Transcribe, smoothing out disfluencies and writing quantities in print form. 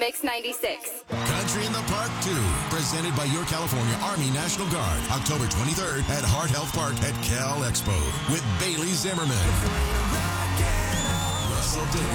Mix 96. Country in the Park 2, presented by your California Army National Guard, October 23rd at Heart Health Park at Cal Expo with Bailey Zimmerman, Russell Davis.